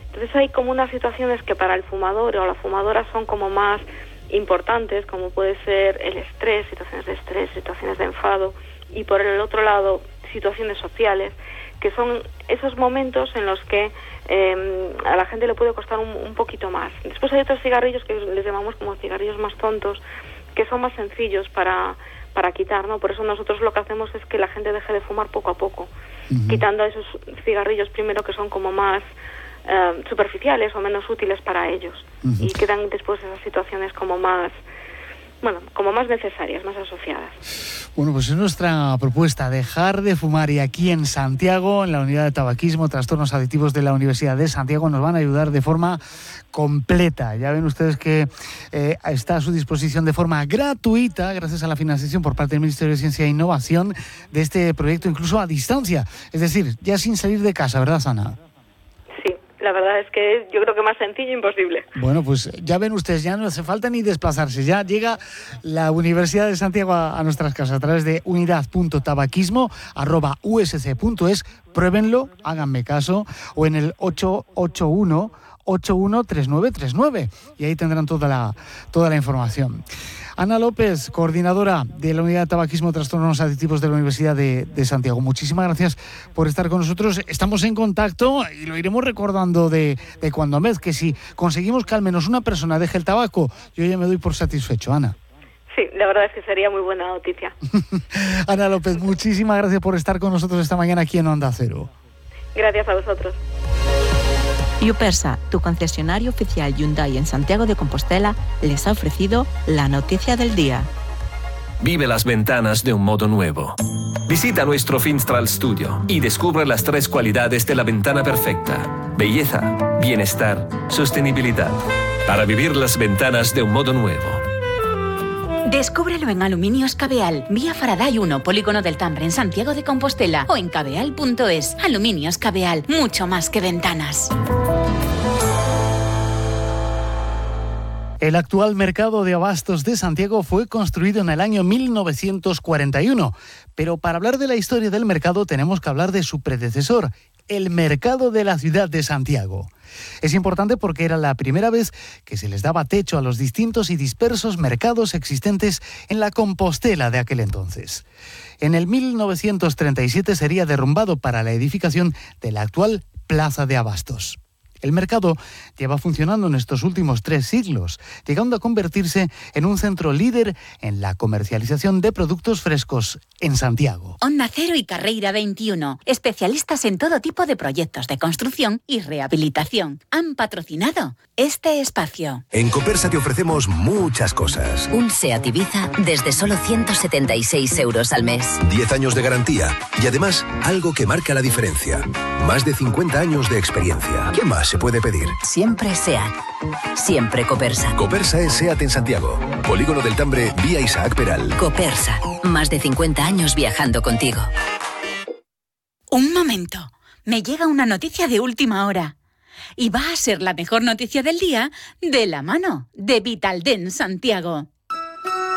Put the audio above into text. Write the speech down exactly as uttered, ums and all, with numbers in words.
Entonces hay como unas situaciones que para el fumador o la fumadora son como más importantes, como puede ser el estrés, situaciones de estrés, situaciones de enfado, y por el otro lado situaciones sociales, que son esos momentos en los que eh, a la gente le puede costar un, un poquito más. Después hay otros cigarrillos que les llamamos como cigarrillos más tontos, que son más sencillos para, para quitar, ¿no? Por eso nosotros lo que hacemos es que la gente deje de fumar poco a poco, uh-huh. quitando esos cigarrillos primero que son como más eh, superficiales o menos útiles para ellos, uh-huh. y quedan después esas situaciones como más, bueno, como más necesarias, más asociadas. Bueno, pues es nuestra propuesta, dejar de fumar, y aquí en Santiago, en la unidad de tabaquismo, trastornos adictivos de la Universidad de Santiago, nos van a ayudar de forma completa. Ya ven ustedes que eh, está a su disposición de forma gratuita, gracias a la financiación por parte del Ministerio de Ciencia e Innovación, de este proyecto, incluso a distancia, es decir, ya sin salir de casa, ¿verdad, Sana? La verdad es que yo creo que más sencillo imposible. Bueno, pues ya ven ustedes, ya no hace falta ni desplazarse, ya llega la Universidad de Santiago a, a nuestras casas a través de unidad punto tabaquismo arroba u s c punto es. Pruébenlo, háganme caso, o en el ocho ocho uno, ocho uno tres nueve tres nueve, y ahí tendrán toda la, toda la información. Ana López, coordinadora de la Unidad de Tabaquismo, Trastornos Adictivos de la Universidad de, de Santiago. Muchísimas gracias por estar con nosotros. Estamos en contacto y lo iremos recordando de, de cuando a vez, que si conseguimos que al menos una persona deje el tabaco, yo ya me doy por satisfecho, Ana. Sí, la verdad es que sería muy buena noticia. Ana López, muchísimas gracias por estar con nosotros esta mañana aquí en Onda Cero. Gracias a vosotros. Yupersa, tu concesionario oficial Hyundai en Santiago de Compostela, les ha ofrecido la noticia del día. Vive las ventanas de un modo nuevo. Visita nuestro Finstral Studio y descubre las tres cualidades de la ventana perfecta: belleza, bienestar, sostenibilidad. Para vivir las ventanas de un modo nuevo. Descúbrelo en Aluminios Cabeal, vía Faraday uno, Polígono del Tambre, en Santiago de Compostela, o en cabeal punto es. Aluminios Cabeal, mucho más que ventanas. El actual mercado de abastos de Santiago fue construido en el año mil novecientos cuarenta y uno, pero para hablar de la historia del mercado tenemos que hablar de su predecesor, el mercado de la ciudad de Santiago. Es importante porque era la primera vez que se les daba techo a los distintos y dispersos mercados existentes en la Compostela de aquel entonces. En el mil novecientos treinta y siete sería derrumbado para la edificación de la actual Plaza de Abastos. El mercado lleva funcionando en estos últimos tres siglos, llegando a convertirse en un centro líder en la comercialización de productos frescos en Santiago. Onda Cero y Carreira veintiuno, especialistas en todo tipo de proyectos de construcción y rehabilitación, han patrocinado este espacio. En Copersa te ofrecemos muchas cosas. Un SEAT Ibiza desde solo ciento setenta y seis euros al mes. diez años de garantía y además algo que marca la diferencia. Más de cincuenta años de experiencia. ¿Qué más se puede pedir? Siempre SEAT. Siempre Copersa. Copersa es SEAT en Santiago. Polígono del Tambre, vía Isaac Peral. Copersa. Más de cincuenta años viajando contigo. Un momento. Me llega una noticia de última hora. Y va a ser la mejor noticia del día de la mano de Vitaldent Santiago.